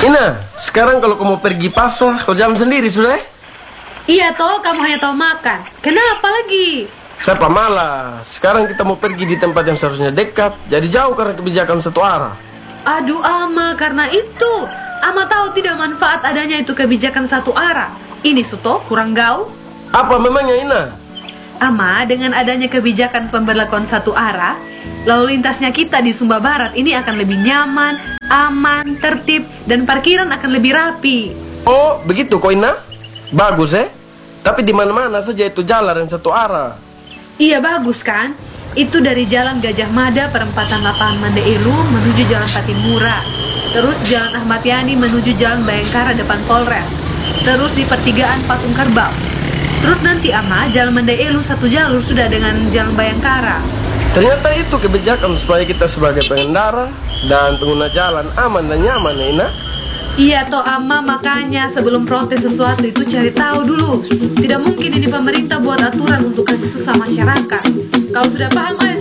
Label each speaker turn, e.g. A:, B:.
A: Ina, sekarang kalau kamu pergi pasar, kau jalan sendiri sudah?
B: Iya toh, kamu hanya tahu makan. Kenapa lagi?
A: Siapa malah? Sekarang kita mau pergi di tempat yang seharusnya dekat, jadi jauh karena kebijakan satu arah.
B: Aduh Ama, karena itu Ama tahu tidak manfaat adanya itu kebijakan satu arah. Ini Suto kurang gaul.
A: Apa memangnya Ina?
B: Ama, dengan adanya kebijakan pemberlakuan satu arah, lalu lintasnya kita di Sumba Barat ini akan lebih nyaman, aman, tertib, dan parkiran akan lebih rapi.
A: Oh, begitu kok Ina? Bagus Tapi di mana-mana saja itu jalan yang satu arah.
B: Iya bagus kan? Itu dari Jalan Gajah Mada perempatan Lapangan Mandailu menuju Jalan Patimura. Terus Jalan Ahmad Yani menuju Jalan Bayangkara depan Polres. Terus di pertigaan Patung Kerbau. Terus nanti Ama, Jalan Mandailu satu jalur sudah dengan Jalan Bayangkara.
A: Ternyata itu kebijakan supaya kita sebagai pengendara dan pengguna jalan aman dan nyaman ya Ina.
B: Iya toh Ama, makanya sebelum protes sesuatu itu cari tahu dulu. Tidak mungkin ini pemerintah buat aturan untuk kasih susah masyarakat. Kalau sudah paham, ayo